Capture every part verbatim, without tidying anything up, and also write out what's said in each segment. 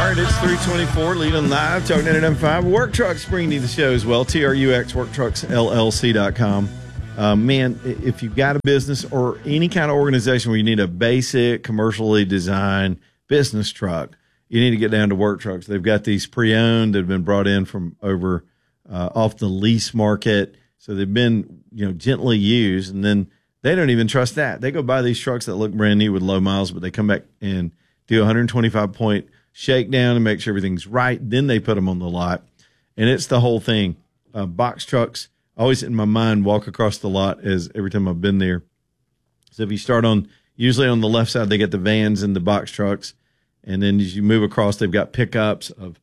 All right, it's three twenty-four, Leland Live, Talk ninety-nine point five. Work Trucks bringing you the show as well, T R U X, work trucks L L C dot com. Uh, man, if you've got a business or any kind of organization where you need a basic, commercially designed business truck, you need to get down to Work Trucks. They've got these pre-owned that have been brought in from over uh, off the lease market. So they've been, you know, gently used, and then they don't even trust that. They go buy these trucks that look brand new with low miles, but they come back and do a one twenty-five point shakedown and make sure everything's right. Then they put them on the lot, and it's the whole thing. Uh, box trucks, always in my mind, walk across the lot as every time I've been there. So if you start on, usually on the left side, they get the vans and the box trucks. And then as you move across, they've got pickups of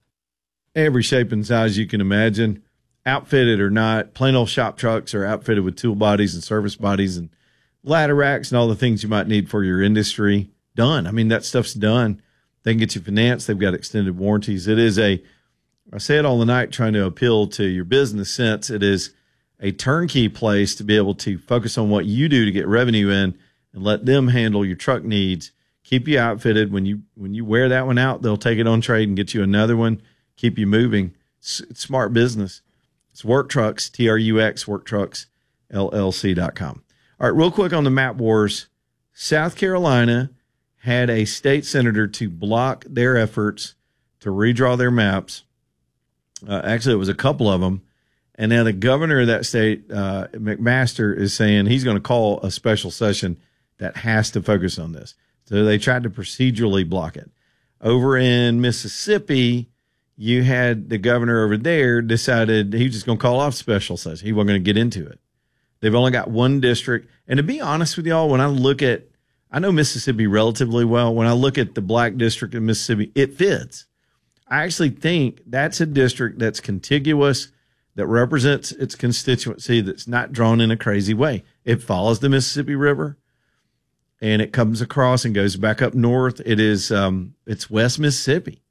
every shape and size you can imagine, outfitted or not. Plain old shop trucks are outfitted with tool bodies and service bodies and ladder racks and all the things you might need for your industry. Done. I mean, that stuff's done. They can get you financed. They've got extended warranties. It is a, I say it all the night trying to appeal to your business sense. It is a turnkey place to be able to focus on what you do to get revenue in and let them handle your truck needs. Keep you outfitted. When you when you wear that one out, they'll take it on trade and get you another one, keep you moving. It's, it's smart business. It's Work Trucks, T R U X, work trucks L L C dot com. All right, real quick on the map wars. South Carolina had a state senator to block their efforts to redraw their maps. Uh, actually, it was a couple of them. And now the governor of that state, uh, McMaster, is saying he's going to call a special session that has to focus on this. So they tried to procedurally block it. Over in Mississippi, you had the governor over there decided he was just going to call off special session. He wasn't going to get into it. They've only got one district. And to be honest with y'all, when I look at, I know Mississippi relatively well. When I look at the black district in Mississippi, it fits. I actually think that's a district that's contiguous, that represents its constituency, that's not drawn in a crazy way. It follows the Mississippi River, and it comes across and goes back up north. It is, um, it's West Mississippi.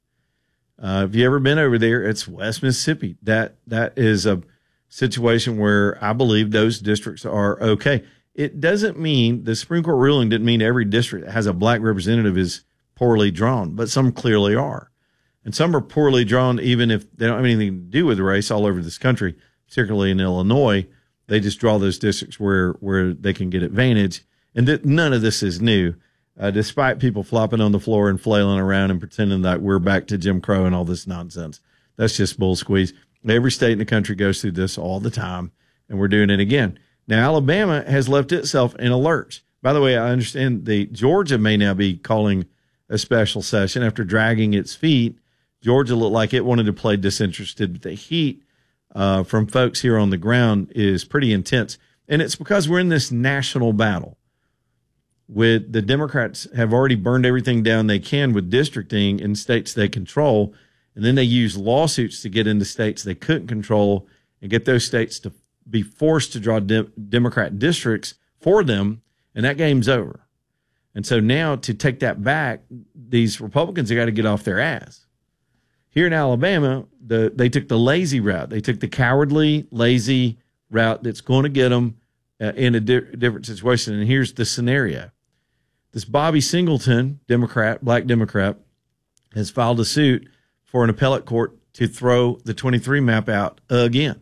Uh, if you ever been over there, it's West Mississippi. That that is a situation where I believe those districts are okay. It doesn't mean, the Supreme Court ruling didn't mean every district that has a black representative is poorly drawn, but some clearly are. And some are poorly drawn even if they don't have anything to do with race all over this country, particularly in Illinois. They just draw those districts where, where they can get advantage. And th- none of this is new, uh, despite people flopping on the floor and flailing around and pretending that we're back to Jim Crow and all this nonsense. That's just bull squeeze. Every state in the country goes through this all the time, and we're doing it again. Now, Alabama has left itself in a lurch. By the way, I understand the Georgia may now be calling a special session after dragging its feet. Georgia looked like it wanted to play disinterested, but the heat uh, from folks here on the ground is pretty intense. And it's because we're in this national battle. With the Democrats have already burned everything down they can with districting in states they control, and then they use lawsuits to get into states they couldn't control and get those states to be forced to draw de- Democrat districts for them, and that game's over. And so now to take that back, these Republicans have got to get off their ass. Here in Alabama, the, they took the lazy route. They took the cowardly, lazy route that's going to get them uh, in a di- different situation. And here's the scenario. This Bobby Singleton, Democrat, black Democrat, has filed a suit for an appellate court to throw the twenty-three map out again.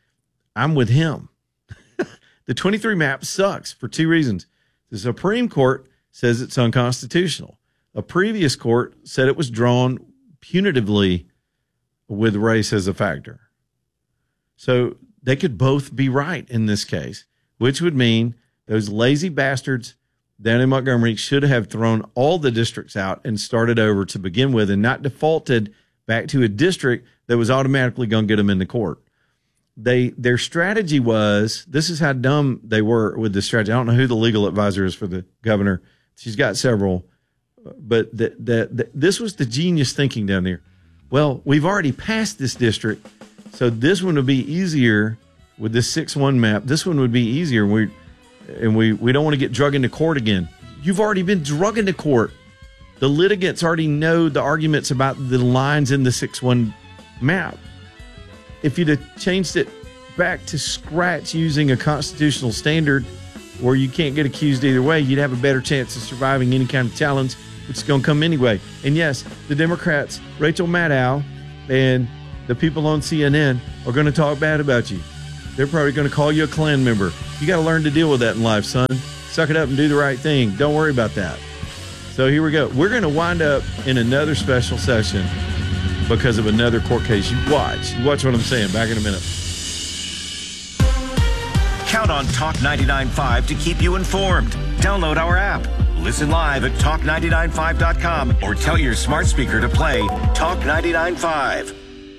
I'm with him. The twenty-three map sucks for two reasons. The Supreme Court says it's unconstitutional. A previous court said it was drawn punitively with race as a factor. So they could both be right in this case, which would mean those lazy bastards down in Montgomery should have thrown all the districts out and started over to begin with and not defaulted back to a district that was automatically going to get them in the court. They Their strategy was, this is how dumb they were with this strategy. I don't know who the legal advisor is for the governor. She's got several. But the, the, the, this was the genius thinking down there. Well, we've already passed this district, so this one would be easier with this six one map. This one would be easier, we, and we, we don't want to get drug into court again. You've already been drug into court. The litigants already know the arguments about the lines in the six one map. If you'd have changed it back to scratch using a constitutional standard where you can't get accused either way, you'd have a better chance of surviving any kind of challenge which is going to come anyway. And yes, the Democrats, Rachel Maddow, and the people on C N N are going to talk bad about you. They're probably going to call you a Klan member. You got to learn to deal with that in life, son. Suck it up and do the right thing. Don't worry about that. So here we go. We're going to wind up in another special session because of another court case. You watch. You watch what I'm saying. Back in a minute. Count on Talk ninety-nine point five to keep you informed. Download our app. Listen live at talk nine nine five dot com or tell your smart speaker to play Talk ninety-nine point five.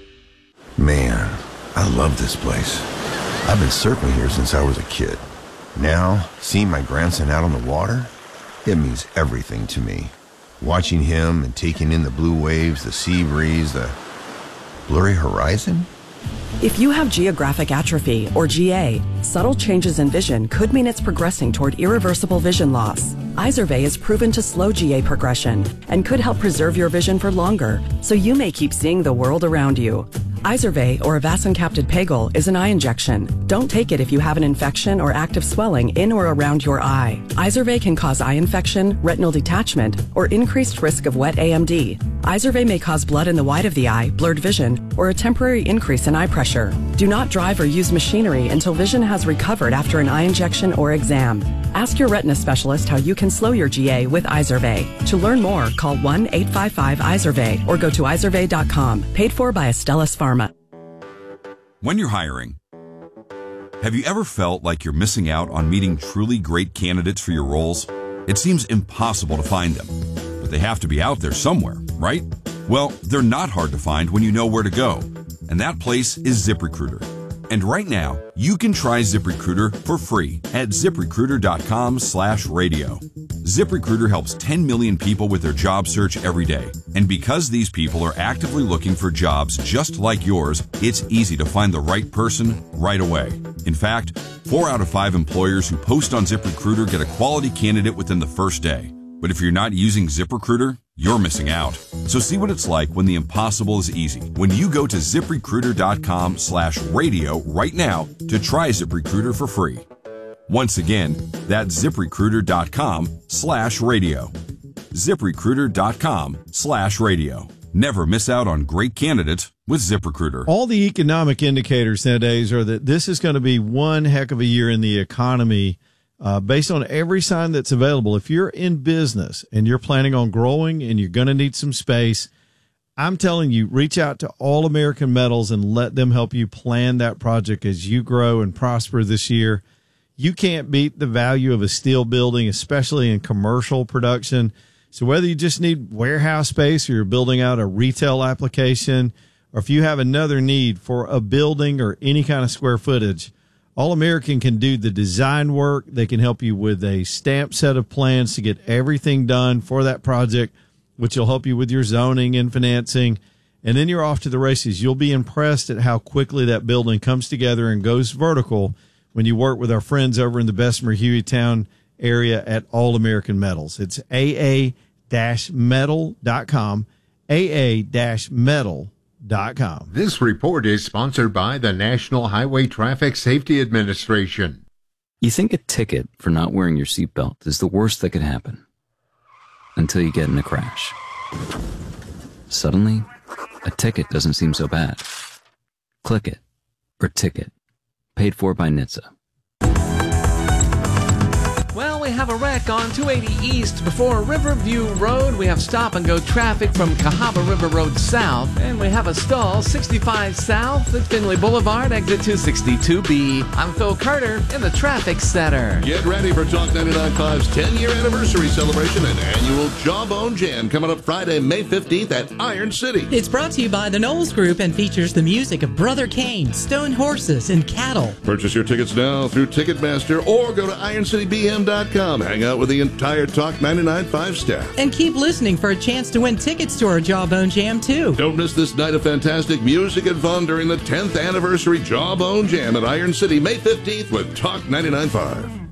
Man, I love this place. I've been surfing here since I was a kid. Now, seeing my grandson out on the water, it means everything to me. Watching him and taking in the blue waves, the sea breeze, the blurry horizon. If you have geographic atrophy, or G A, subtle changes in vision could mean it's progressing toward irreversible vision loss. Izervay is proven to slow G A progression and could help preserve your vision for longer, so you may keep seeing the world around you. Izervay, or avacincaptad pegol, is an eye injection. Don't take it if you have an infection or active swelling in or around your eye. Izervay can cause eye infection, retinal detachment, or increased risk of wet A M D. Izervay may cause blood in the white of the eye, blurred vision, or a temporary increase in eye pressure. Do not drive or use machinery until vision has recovered after an eye injection or exam. Ask your retina specialist how you can slow your G A with Izervay. To learn more, call one eight five five Izervay or go to izervay dot com. Paid for by Astellas Pharma. When you're hiring, have you ever felt like you're missing out on meeting truly great candidates for your roles? It seems impossible to find them, but they have to be out there somewhere, right? Well, they're not hard to find when you know where to go, and that place is ZipRecruiter. And right now, you can try ZipRecruiter for free at ziprecruiter dot com slash radio. ZipRecruiter helps ten million people with their job search every day. And because these people are actively looking for jobs just like yours, it's easy to find the right person right away. In fact, four out of five employers who post on ZipRecruiter get a quality candidate within the first day. But if you're not using ZipRecruiter, you're missing out. So see what it's like when the impossible is easy. When you go to ziprecruiter dot com slash radio right now to try ZipRecruiter for free. Once again, that's ziprecruiter dot com slash radio. ziprecruiter dot com slash radio. Never miss out on great candidates with ZipRecruiter. All the economic indicators nowadays are that this is going to be one heck of a year in the economy. Uh, based on every sign that's available. If you're in business and you're planning on growing and you're going to need some space, I'm telling you, reach out to All American Metals and let them help you plan that project as you grow and prosper this year. You can't beat the value of a steel building, especially in commercial production. So whether you just need warehouse space or you're building out a retail application, or if you have another need for a building or any kind of square footage, All American can do the design work. They can help you with a stamped set of plans to get everything done for that project, which will help you with your zoning and financing. And then you're off to the races. You'll be impressed at how quickly that building comes together and goes vertical when you work with our friends over in the Bessemer Hueytown area at All American Metals. It's A A metal dot com, A A metal dot com. This report is sponsored by the National Highway Traffic Safety Administration. You think a ticket for not wearing your seatbelt is the worst that could happen until you get in a crash. Suddenly, a ticket doesn't seem so bad. Click it, or ticket. Paid for by N H T S A. Well, we have a wreck on two eighty East before Riverview Road. We have stop-and-go traffic from Cahaba River Road South. And we have a stall sixty-five South at Finley Boulevard, exit two sixty-two B. I'm Phil Carter in the Traffic Center. Get ready for Talk ninety-nine point five's ten-year anniversary celebration and annual Jawbone Jam coming up Friday, May fifteenth at Iron City. It's brought to you by the Knowles Group and features the music of Brother Kane, Stone Horses, and Cattle. Purchase your tickets now through Ticketmaster or go to iron city b m dot com. Hang out with the entire Talk ninety-nine point five staff. And keep listening for a chance to win tickets to our Jawbone Jam, too. Don't miss this night of fantastic music and fun during the tenth anniversary Jawbone Jam at Iron City, May fifteenth with Talk ninety-nine point five.